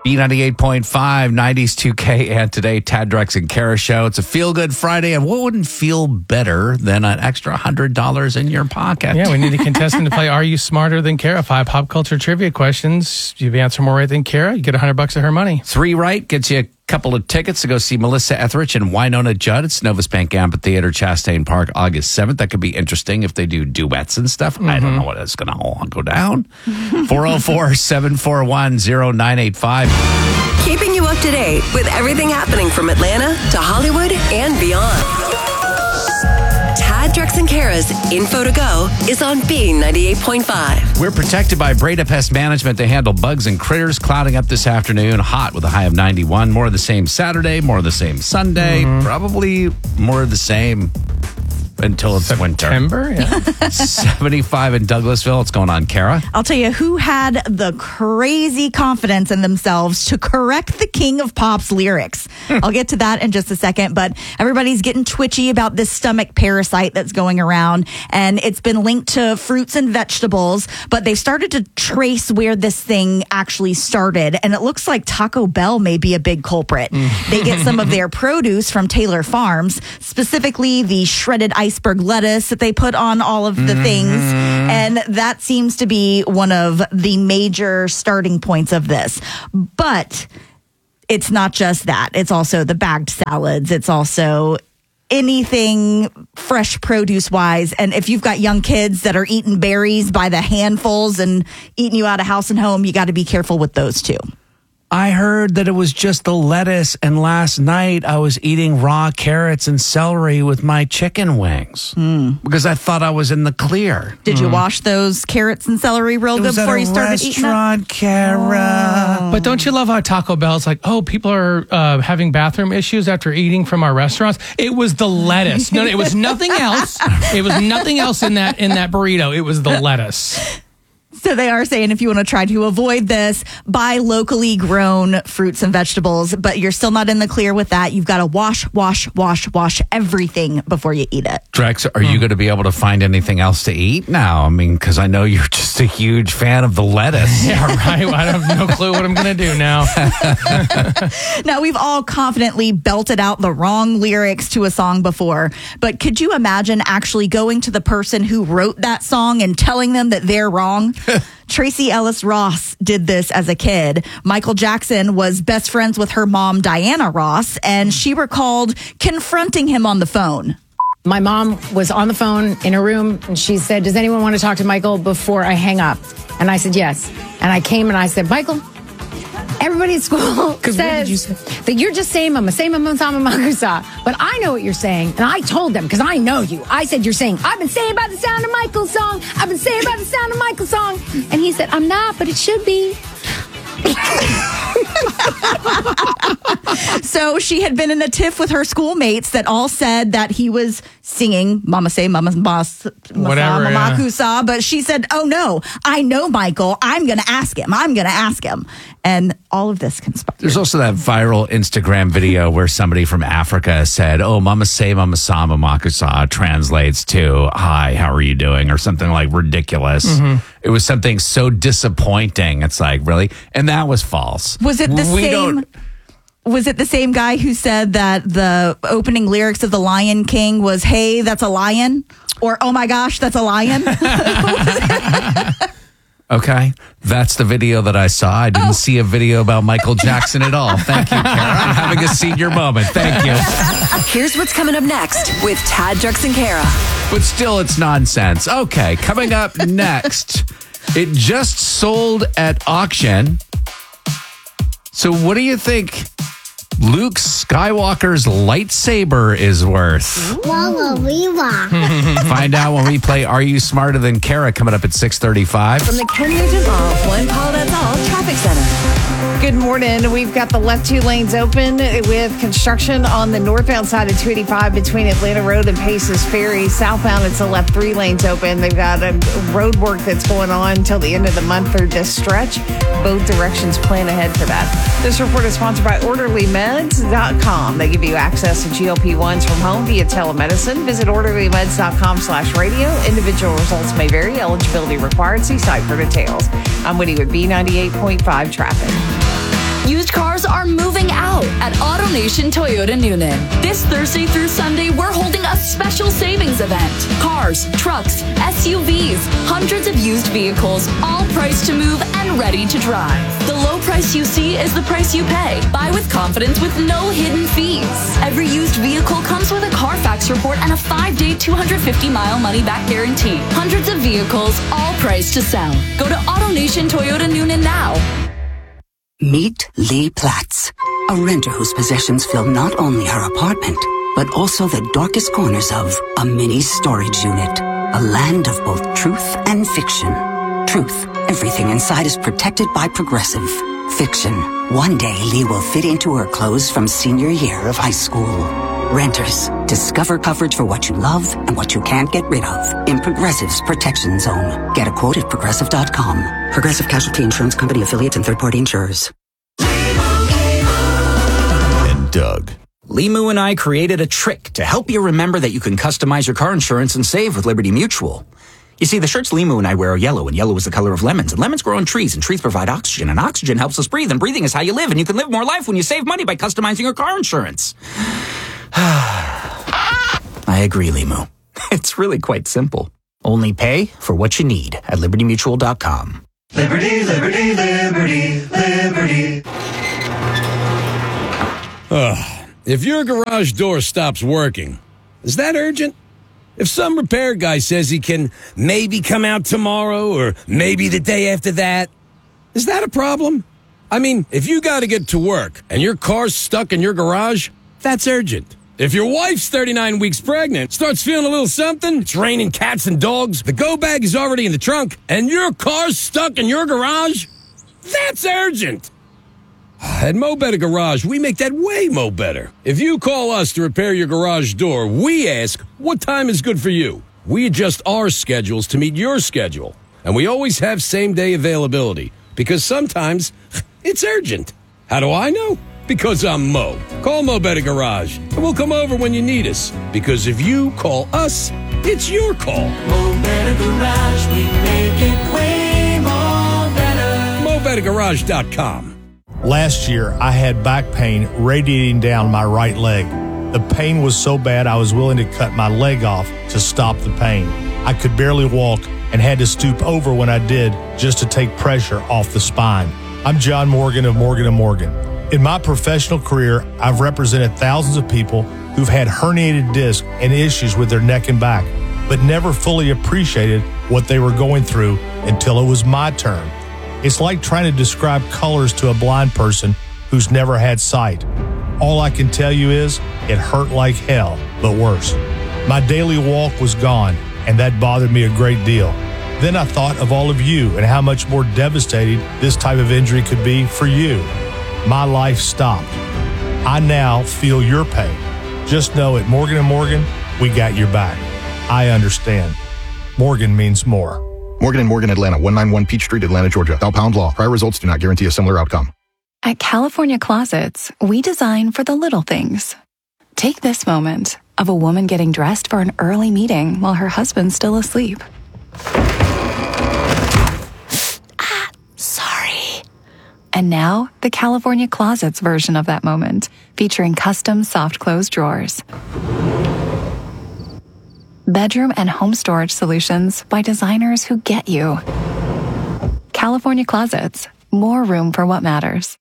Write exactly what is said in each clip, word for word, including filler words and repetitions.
B ninety-eight point five, nineties two K, and today, Tad, Drex, and Kara show. It's a feel-good Friday, and what wouldn't feel better than an extra one hundred dollars in your pocket? Yeah, we need a contestant to play Are You Smarter Than Kara? Five pop culture trivia questions. You answer more right than Kara, you get one hundred bucks of her money. Three right gets you a couple of tickets to go see Melissa Etheridge and Winona Judd. It's Novus Bank Amphitheater, Chastain Park, August seventh. That could be interesting if they do duets and stuff. Mm-hmm. I don't know what it's going to all go down. four oh four, seven four one, oh nine eight five. Keeping you up to date with everything happening from Atlanta to Hollywood and beyond. Tad, Drex, and Kara's Info to Go is on B ninety-eight point five. We're protected by Breda Pest Management. They handle bugs and critters. Clouding up this afternoon. Hot with a high of ninety-one. More of the same Saturday. More of the same Sunday. Mm-hmm. Probably more of the same until it's September, winter. Yeah. seventy-five in Douglasville. What's going on, Kara? I'll tell you who had the crazy confidence in themselves to correct the King of Pop's lyrics. I'll get to that in just a second, but everybody's getting twitchy about this stomach parasite that's going around, and it's been linked to fruits and vegetables, but they started to trace where this thing actually started, and it looks like Taco Bell may be a big culprit. They get some of their produce from Taylor Farms, specifically the shredded iceberg lettuce that they put on all of the mm-hmm. things. And that seems to be one of the major starting points of this. But it's not just that. It's also the bagged salads. It's also anything fresh produce wise. And if you've got young kids that are eating berries by the handfuls and eating you out of house and home, you got to be careful with those too. I heard that it was just the lettuce, and last night I was eating raw carrots and celery with my chicken wings mm. because I thought I was in the clear. Did mm. you wash those carrots and celery real it good was before at a you started eating them? Kara. Oh. But don't you love how Taco Bell's like, oh, people are uh, having bathroom issues after eating from our restaurants? It was the lettuce. No, it was nothing else. It was nothing else in that in that burrito. It was the lettuce. So they are saying if you want to try to avoid this, buy locally grown fruits and vegetables, but you're still not in the clear with that. You've got to wash, wash, wash, wash everything before you eat it. Drex, are you going to be able to find anything else to eat now? I mean, because I know you're just a huge fan of the lettuce. Yeah, right. I have no clue what I'm going to do now. Now, we've all confidently belted out the wrong lyrics to a song before, but could you imagine actually going to the person who wrote that song and telling them that they're wrong? Tracy Ellis Ross did this as a kid. Michael Jackson was best friends with her mom, Diana Ross, and she recalled confronting him on the phone. My mom was on the phone in her room, and she said, does anyone want to talk to Michael before I hang up? And I said, yes. And I came and I said, Michael, everybody at school says you that you're just saying mama, say mama, sama, makusa. But I know what you're saying. And I told them, because I know you. I said, you're saying, I've been saying about the sound of Michael's song. I've been saying about the sound of Michael's song. And he said, I'm not, but it should be. So she had been in a tiff with her schoolmates that all said that he was singing Mama Say Mama Mas Whatever, Mama yeah. Makusa, but she said, oh no, I know Michael. I'm going to ask him. I'm going to ask him. And all of this conspired. There's also that viral Instagram video where somebody from Africa said, oh, Mama Say Mama Sama Makusa translates to, hi, how are you doing? Or something like ridiculous. Mm-hmm. It was something so disappointing. It's like, really? And that was false. Was it the we same? Don't... Was it the same guy who said that the opening lyrics of The Lion King was, hey, that's a lion? Or, oh my gosh, that's a lion? Okay, that's the video that I saw. I didn't oh. see a video about Michael Jackson at all. Thank you, Kara. I'm having a senior moment. Thank you. Here's what's coming up next with Tad, Drex, and Kara. But still, it's nonsense. Okay, coming up next, it just sold at auction. So what do you think Luke Skywalker's lightsaber is worth? Find out when we play Are You Smarter Than Kara coming up at six thirty-five. From the Ken Nugent Law One Call That's All Traffic Center. Good morning. We've got the left two lanes open with construction on the northbound side of two eighty-five between Atlanta Road and Paces Ferry. Southbound, it's the left three lanes open. They've got a road work that's going on until the end of the month for this stretch. Both directions plan ahead for that. This report is sponsored by orderly meds dot com. They give you access to G L P ones from home via telemedicine. Visit orderly meds dot com slash radio. Individual results may vary. Eligibility required. See site for details. I'm Woody with B ninety-eight point five traffic. Used cars are moving out at AutoNation Toyota Noonan. This Thursday through Sunday, we're holding a special savings event. Cars, trucks, S U Vs, hundreds of used vehicles, all priced to move and ready to drive. The low price you see is the price you pay. Buy with confidence with no hidden fees. Every used vehicle comes with a Carfax report and a five-day, two hundred fifty mile money-back guarantee. Hundreds of vehicles, all priced to sell. Go to AutoNation Toyota Noonan now. Meet Lee Platts, a renter whose possessions fill not only her apartment, but also the darkest corners of a mini storage unit. A land of both truth and fiction. Truth, everything inside is protected by Progressive. Fiction, one day Lee will fit into her clothes from senior year of high school. Renters, discover coverage for what you love and what you can't get rid of in Progressive's Protection Zone. Get a quote at progressive dot com. Progressive Casualty Insurance Company affiliates and third-party insurers. And Doug. Limu and I created a trick to help you remember that you can customize your car insurance and save with Liberty Mutual. You see, the shirts Limu and I wear are yellow, and yellow is the color of lemons. And lemons grow on trees, and trees provide oxygen, and oxygen helps us breathe, and breathing is how you live, and you can live more life when you save money by customizing your car insurance. I agree, Limu. It's really quite simple. Only pay for what you need at liberty mutual dot com. Liberty, liberty, liberty, liberty. Ugh. If your garage door stops working, is that urgent? If some repair guy says he can maybe come out tomorrow or maybe the day after that, is that a problem? I mean, if you got to get to work and your car's stuck in your garage, that's urgent. If your wife's thirty-nine weeks pregnant, starts feeling a little something, it's raining cats and dogs, the go bag is already in the trunk, and your car's stuck in your garage, that's urgent. At Mo Better Garage, we make that way mo better. If you call us to repair your garage door, we ask, what time is good for you? We adjust our schedules to meet your schedule. And we always have same-day availability, because sometimes it's urgent. How do I know? Because I'm Mo. Call Mo Better Garage, and we'll come over when you need us. Because if you call us, it's your call. Mo Better Garage, we make it way more better. mo better garage dot com. Last year, I had back pain radiating down my right leg. The pain was so bad I was willing to cut my leg off to stop the pain. I could barely walk and had to stoop over when I did just to take pressure off the spine. I'm John Morgan of Morgan and Morgan. In my professional career, I've represented thousands of people who've had herniated discs and issues with their neck and back, but never fully appreciated what they were going through until it was my turn. It's like trying to describe colors to a blind person who's never had sight. All I can tell you is it hurt like hell, but worse. My daily walk was gone, and that bothered me a great deal. Then I thought of all of you and how much more devastating this type of injury could be for you. My life stopped. I now feel your pain. Just know at Morgan and Morgan, we got your back. I understand. Morgan means more. Morgan and Morgan, Atlanta, one ninety-one Peachtree, Atlanta, Georgia. Bell Pound Law. Prior results do not guarantee a similar outcome. At California Closets, we design for the little things. Take this moment of a woman getting dressed for an early meeting while her husband's still asleep. Ah, sorry. And now, the California Closets version of that moment, featuring custom soft close drawers. Bedroom and home storage solutions by designers who get you. California Closets. More room for what matters.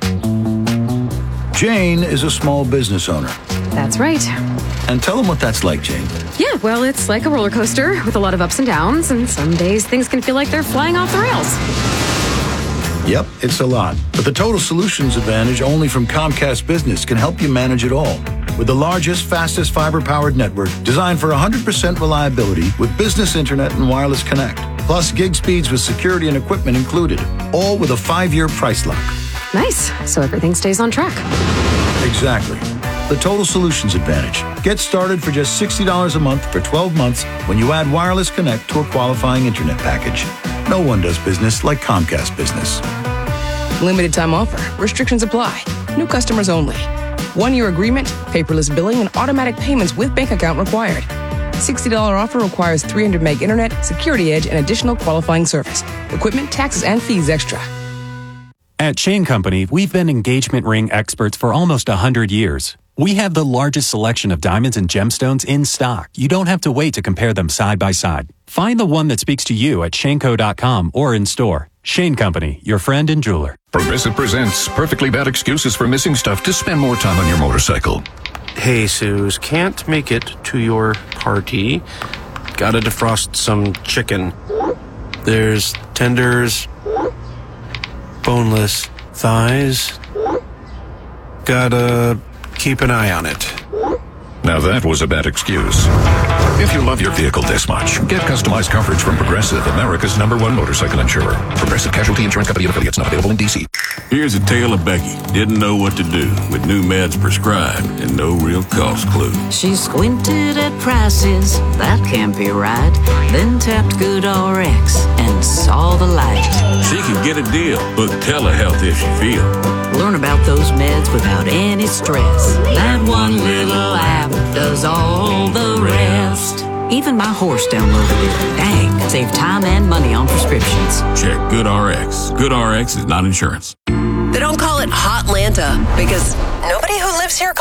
Jane is a small business owner. That's right. And tell them what that's like, Jane. Yeah, well, it's like a roller coaster with a lot of ups and downs, and some days things can feel like they're flying off the rails. Yep, it's a lot. But the Total Solutions Advantage only from Comcast Business can help you manage it all. With the largest, fastest fiber-powered network designed for one hundred percent reliability with business internet and wireless connect. Plus gig speeds with security and equipment included. All with a five-year price lock. Nice. So everything stays on track. Exactly. The Total Solutions Advantage. Get started for just sixty dollars a month for twelve months when you add wireless connect to a qualifying internet package. No one does business like Comcast Business. Limited time offer. Restrictions apply. New customers only. One-year agreement, paperless billing, and automatic payments with bank account required. sixty dollars offer requires three hundred meg internet, security edge, and additional qualifying service. Equipment, taxes, and fees extra. At Chain Company, we've been engagement ring experts for almost one hundred years. We have the largest selection of diamonds and gemstones in stock. You don't have to wait to compare them side by side. Find the one that speaks to you at Shane Co dot com or in store. Shane Company, your friend and jeweler. Progressive presents perfectly bad excuses for missing stuff to spend more time on your motorcycle. Hey, Suze, can't make it to your party. Gotta defrost some chicken. There's tenders, boneless thighs. Gotta keep an eye on it. Now that was a bad excuse. If you love your vehicle this much, get customized coverage from Progressive, America's number one motorcycle insurer. Progressive Casualty Insurance Company and affiliates, not available in D C. Here's a tale of Becky. Didn't know what to do with new meds prescribed and no real cost clue. She squinted at prices, that can't be right. Then tapped GoodRx and saw the light. She could get a deal, book telehealth if she feels. Learn about those meds without any stress. That one little app does all the rest. Even my horse downloaded it. Dang, save time and money on prescriptions. Check GoodRx. GoodRx is not insurance. They don't call it Hotlanta because nobody who lives here calls